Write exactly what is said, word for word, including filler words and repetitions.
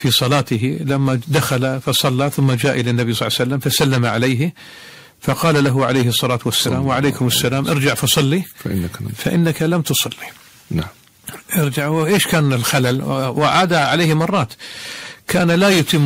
في صلاته لما دخل فصلى ثم جاء إلى النبي صلى الله عليه وسلم فسلم عليه فقال له عليه الصلاة والسلام: وعليكم السلام، ارجع فصلي فإنك, فإنك لم تصلي. نعم. ارجع. وإيش كان الخلل؟ وعاد عليه مرات، كان لا يتم